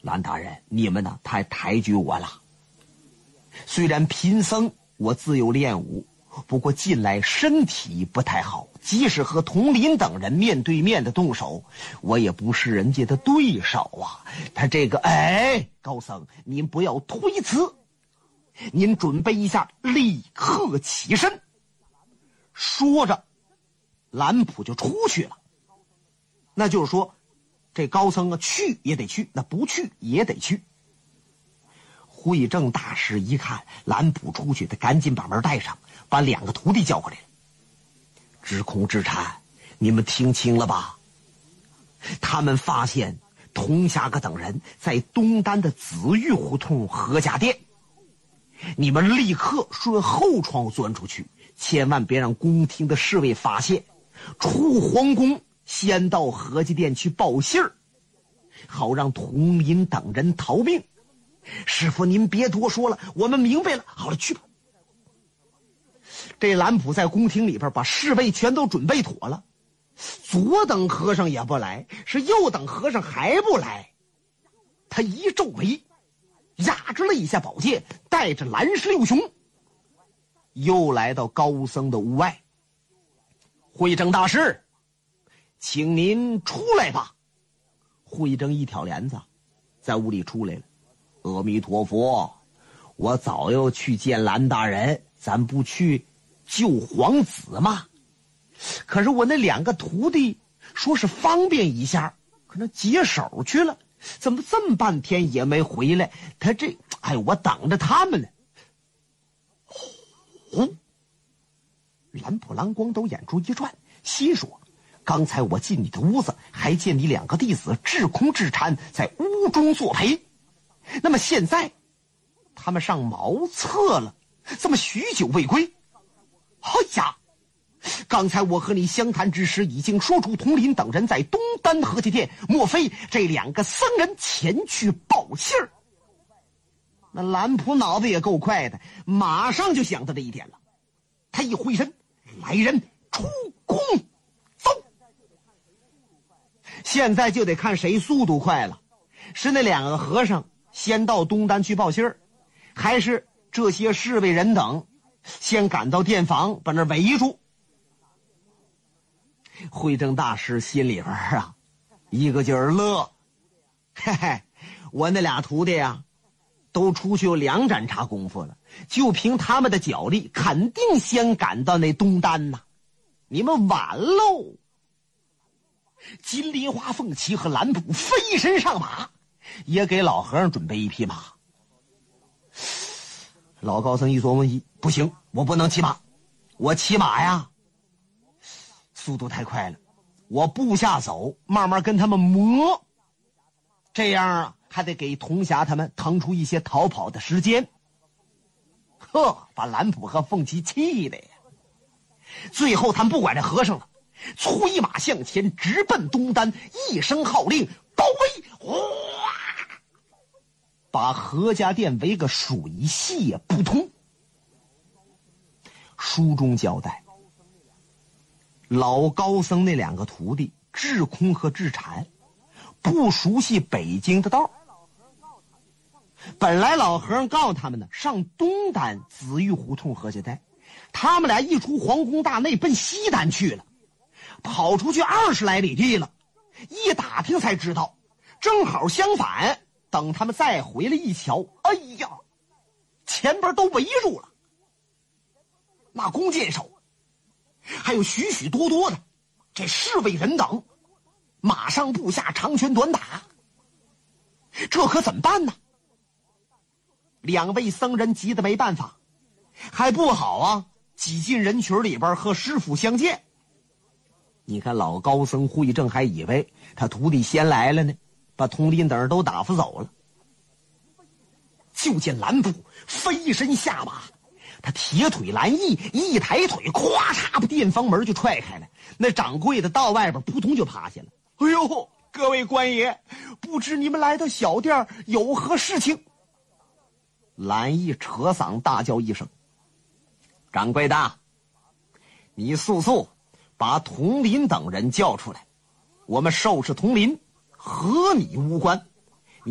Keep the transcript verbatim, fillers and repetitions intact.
蓝大人，你们呢太抬举我了。虽然贫僧我自幼练武，不过近来身体不太好，即使和佟林等人面对面的动手，我也不是人家的对手啊。他这个，哎，高僧，您不要推辞，您准备一下，立刻起身。说着，蓝普就出去了。那就是说，这高僧啊，去也得去，那不去也得去。慧正大师一看蓝普出去，他赶紧把门带上，把两个徒弟叫过来了。知空知禅，你们听清了吧？他们发现佟霞阁等人在东单的紫玉胡同何家店，你们立刻顺后窗钻出去，千万别让宫廷的侍卫发现，出皇宫先到何家店去报信儿，好让佟林等人逃命。师傅您别多说了，我们明白了。好了，去吧。这蓝普在宫廷里边把侍卫全都准备妥了，左等和尚也不来，是右等和尚还不来。他一皱眉，压制了一下宝剑，带着蓝氏六雄又来到高僧的屋外。慧正大师，请您出来吧。慧正一挑帘子，在屋里出来了。阿弥陀佛，我早要去见蓝大人，咱不去救皇子吗？可是我那两个徒弟说是方便一下，可能解手去了，怎么这么半天也没回来？他这，哎，我等着他们呢。呼，蓝普蓝光斗眼珠一转，心说：刚才我进你的屋子，还见你两个弟子智空智禅在屋中作陪。那么现在他们上茅厕了，这么许久未归。哎呀，刚才我和你相谈之时，已经说出佟林等人在东单和家店，莫非这两个僧人前去报信儿？那蓝普脑子也够快的，马上就想到这一点了。他一挥身，来人出宫走。现在就得看谁速度快了，是那两个和尚先到东单去报信儿，还是这些侍卫人等先赶到店房把那围住？慧正大师心里边啊一个劲儿乐，嘿嘿，我那俩徒弟啊都出去有两盏茶功夫了，就凭他们的脚力肯定先赶到那东单呐，你们晚喽。金莲花凤旗和蓝普飞身上马，也给老和尚准备一匹马。老高僧一琢磨，一不行，我不能骑马，我骑马呀速度太快了，我步下走，慢慢跟他们磨，这样啊还得给童霞他们腾出一些逃跑的时间。呵，把蓝普和凤旗气的呀。最后他们不管这和尚了，催马向前，直奔东单，一声号令，包围，哗，把何家店围个水泄不通。书中交代，老高僧那两个徒弟智空和智禅不熟悉北京的道，本来老和尚告诉他们呢，上东单紫玉胡同何家带，他们俩一出皇宫大内奔西单去了，跑出去二十来里地了，一打听才知道正好相反。等他们再回来一瞧，哎呀，前边都围住了，那弓箭手还有许许多多的这侍卫人等，马上步下，长拳短打，这可怎么办呢？两位僧人急得没办法，还不好啊挤进人群里边和师傅相见。你看老高僧慧正还以为他徒弟先来了呢，把佟林等人都打发走了。就见蓝普飞身下马，他铁腿蓝翼一抬腿，咵嚓把店房门就踹开了，那掌柜的到外边扑通就趴下了。哎呦，各位官爷，不知你们来到小店有何事情？蓝翼扯嗓大叫一声：掌柜的，你速速把佟林等人叫出来，我们收拾佟林和你无关。